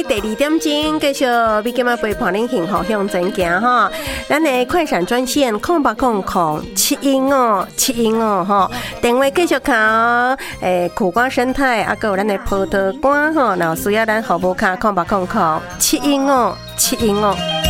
第2点钟继续要今仔陪伴恁幸福向前行哈。咱的快闪专线0800715715哈，电话继续卡苦瓜生态，还有咱的葡萄干哈，然后需要咱服务卡0800715715。